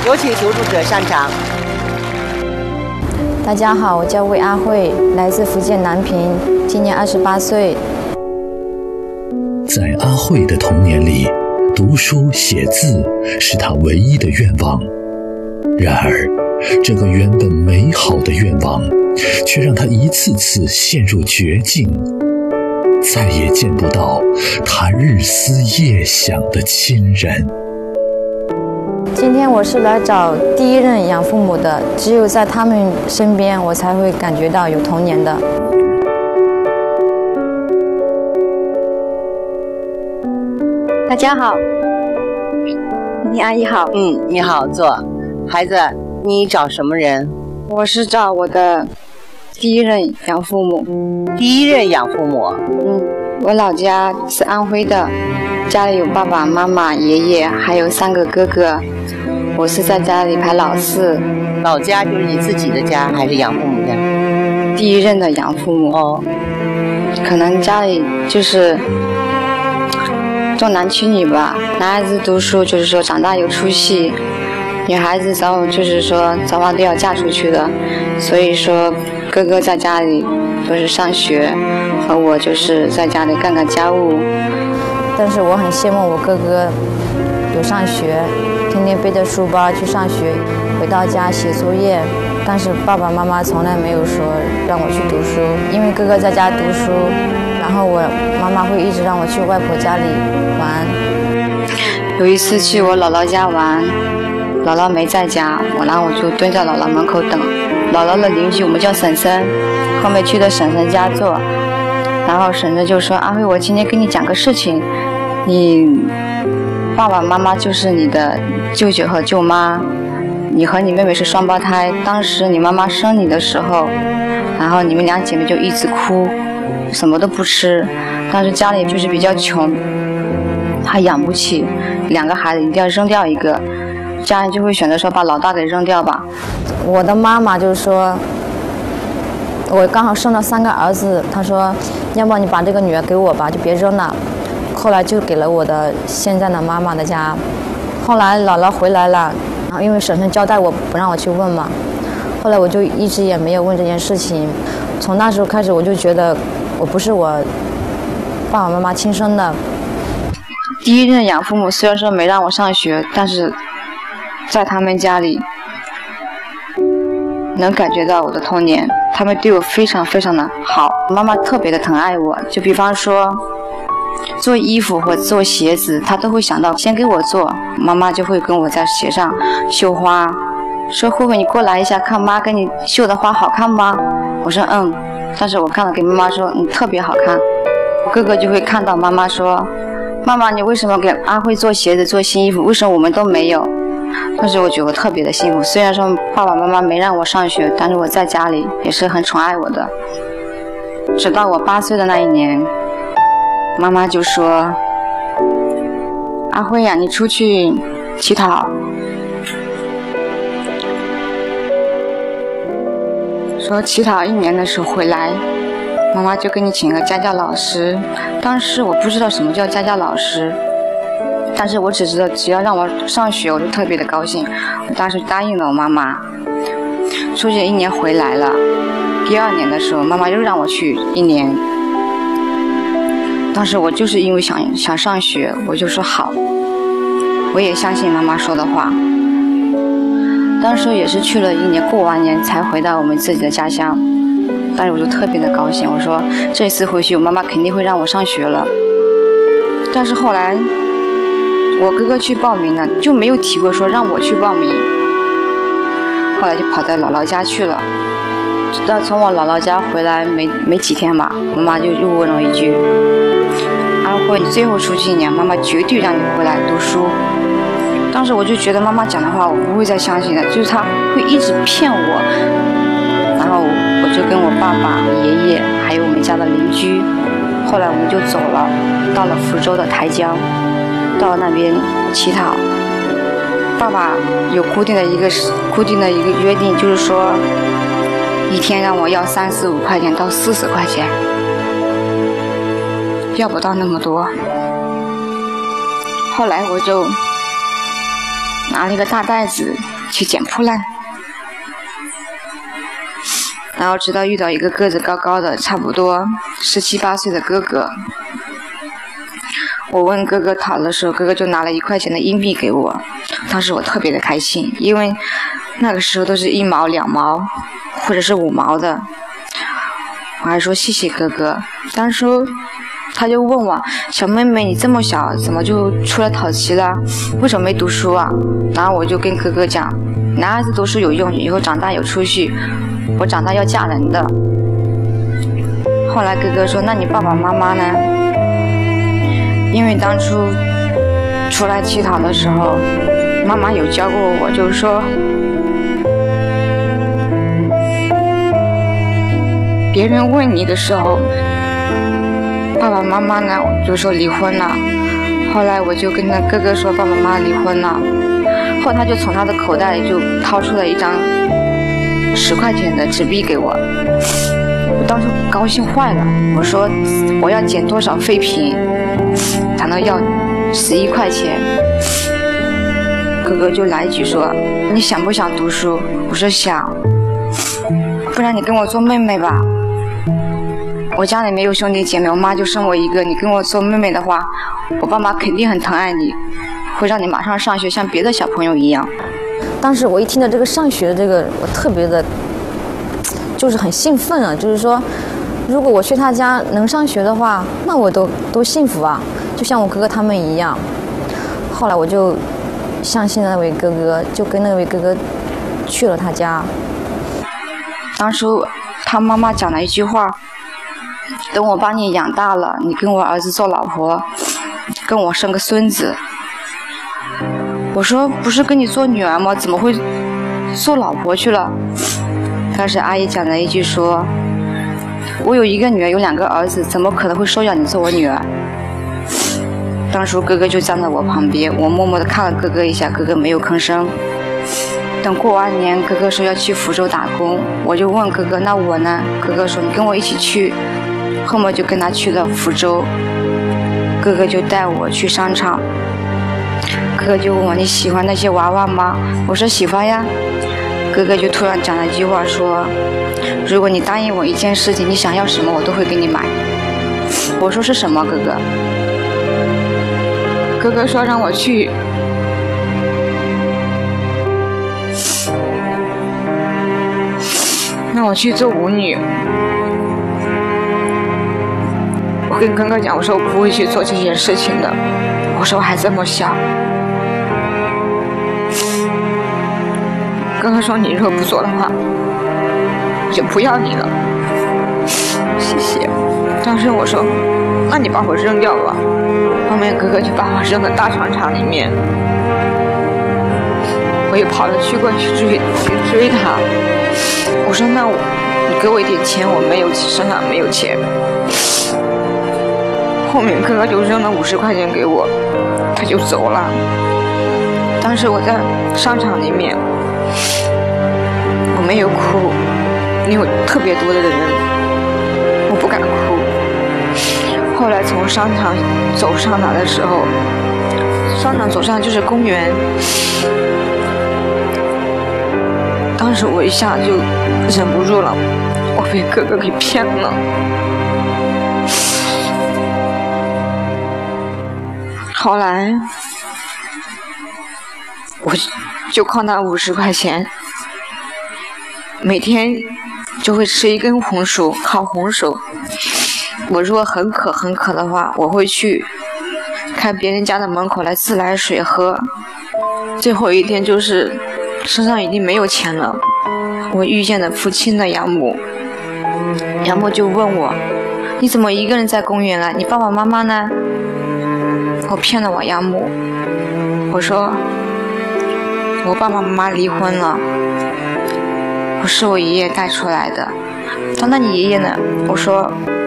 有请求助者上场。 大家好，我叫魏阿慧，来自福建南平，今年28岁。 在阿慧的童年里，读书写字是她唯一的愿望。然而，这个原本美好的愿望，却让她一次次陷入绝境，再也见不到她日思夜想的亲人。 今天我是来找第一任养父母的，只有在他们身边，我才会感觉到有童年的。 大家好，你阿姨好。 你好，坐。孩子，你找什么人？ 我是找我的第一任养父母。 第一任养父母？ 我老家是安徽的，家里有爸爸妈妈、爷爷，还有3个哥哥。我是在家里排老4。 老家就是你自己的家，还是养父母的？ 第一任的养父母。可能家里就是重男轻女吧，男孩子读书就是说长大有出息，女孩子早晚都要嫁出去的，所以说哥哥在家里都是上学，而我就是在家里干家务。 但是我很羡慕我哥哥有上学，天天背着书包去上学，回到家写作业，但是爸爸妈妈从来没有说让我去读书，因为哥哥在家读书，然后我妈妈会一直让我去外婆家里玩。 有一次去我姥姥家玩，姥姥没在家，然后我就蹲在姥姥门口等。姥姥的邻居我们叫婶婶，后面去的婶婶家坐，然后婶婶就说：“阿慧，我今天跟你讲个事情，你爸爸妈妈就是你的舅舅和舅妈，你和你妹妹是双胞胎，当时你妈妈生你的时候，然后你们2姐妹就一直哭，什么都不吃，但是家里就是比较穷，还养不起2个孩子，一定要扔掉一个，家人就会选择说把老大给扔掉吧。” 我的妈妈就说，我刚好生了3个儿子，她说要不你把这个女儿给我吧，就别扔了。后来就给了我的现在的妈妈的家。后来姥姥回来了，然后因为婶婶交代我不让我去问嘛，后来我就一直也没有问这件事情。从那时候开始，我就觉得我不是我爸爸妈妈亲生的。 第一任养父母虽然说没让我上学，但是在他们家里能感觉到我的童年，他们对我非常非常的好，妈妈特别的疼爱我。就比方说做衣服或做鞋子，她都会想到先给我做，妈妈就会跟我在鞋上绣花，说慧慧你过来一下，看妈给你绣的花好看吗？我说但是我看了给妈妈说你特别好看。哥哥就会看到妈妈说，妈妈你为什么给阿慧做鞋子做新衣服，为什么我们都没有？但是我觉得我特别的幸福，虽然说爸爸妈妈没让我上学，但是我在家里也是很宠爱我的。直到我8岁的那一年，妈妈就说，阿慧呀，你出去乞讨，说乞讨1年的时候回来，妈妈就给你请个家教老师。当时我不知道什么叫家教老师，但是我只知道只要让我上学我就特别的高兴。我当时答应了我妈妈，出去1年回来了，第2年的时候妈妈又让我去1年。当时我就是因为想上学，我就说好，我也相信妈妈说的话。当时也是去了1年，过完年才回到我们自己的家乡，但是我就特别的高兴，我说这次回去我妈妈肯定会让我上学了。但是后来我哥哥去报名了，就没有提过说让我去报名，后来就跑到姥姥家去了。直到从我姥姥家回来没几天吧，妈妈就又问了一句，阿慧你最后出去1年，妈妈绝对让你回来读书。当时我就觉得妈妈讲的话我不会再相信了，就是她会一直骗我。然后我就跟我爸爸、爷爷还有我们家的邻居，后来我们就走了，到了福州的台江，到那边乞讨。爸爸有固定的一个约定，就是说1天让我要35块钱到40块钱，要不到那么多。后来我就拿拿了一个大袋子去捡破烂，然后直到遇到一个个子高高的差不多17、18岁的哥哥，我问哥哥讨的时候，哥哥就拿了1块钱的硬币给我，当时我特别的开心，因为那个时候都是1毛、2毛或者是5毛的，我还说谢谢哥哥。当时他就问我，小妹妹你这么小怎么就出来讨旗了，为什么没读书啊？然后我就跟哥哥讲，男孩子读书有用，以后长大有出息，我长大要嫁人的。后来哥哥说，那你爸爸妈妈呢？因为当初出来乞讨的时候，妈妈有教过我，就是说别人问你的时候，爸爸妈妈呢就说离婚了。后来我就跟他哥哥说爸爸妈妈离婚了，后来他就从他的口袋里就掏出了一张10块钱的纸币给我，我当时高兴坏了，我说我要捡多少废品才能要11块钱。哥哥就来一句说，你想不想读书？我说想，不然你跟我做妹妹吧，我家里没有兄弟姐妹，我妈就生我一个，你跟我做妹妹的话，我爸妈肯定很疼爱你，会让你马上上学，像别的小朋友一样。 当时我一听到这个上学的这个，我特别的，就是很兴奋啊，就是说，如果我去他家能上学的话，那我都幸福啊，就像我哥哥他们一样。后来我就相信那位哥哥，就跟那位哥哥去了他家。 当时他妈妈讲了一句话，等我把你养大了，你跟我儿子做老婆，跟我生个孙子。我说不是跟你做女儿吗？怎么会做老婆去了？当时阿姨讲了一句说，我有1个女儿，有2个儿子，怎么可能会收养你做我女儿？当时哥哥就站在我旁边，我默默地看了哥哥一下，哥哥没有吭声。等过完年，哥哥说要去福州打工，我就问哥哥，那我呢？哥哥说你跟我一起去。后面就跟他去了福州，哥哥就带我去商场，哥哥就问我，你喜欢那些娃娃吗？我说喜欢呀。哥哥就突然讲了一句话说，如果你答应我一件事情，你想要什么我都会给你买。我说是什么？哥哥说让我去让我去做舞女。我跟哥哥讲，我说我不会去做这件事情的，我说我还这么小。哥哥说你如果不做的话，我就不要你了。谢谢。当时我说，那你把我扔掉吧。后面哥哥就把我扔到大商场里面，我又跑了去追他。我说那你给我一点钱，我没有身上没有钱。后面哥哥就扔了50块钱给我，他就走了。当时我在商场里面，我没有哭，因为特别多的人，我不敢哭。后来从商场走上来的时候，商场走上就是公园，当时我一下就忍不住了，我被哥哥给骗了。后来我就靠那50块钱，每天就会吃1根红薯，烤红薯。我如果很渴的话，我会去看别人家的门口来自来水喝。最后一天就是身上已经没有钱了，我遇见了父亲的养母，养母就问我，你怎么一个人在公园了？你爸爸妈妈呢？我骗了我养母，我说我爸爸妈妈离婚了，我是我爷爷带出来的。那你爷爷呢？我说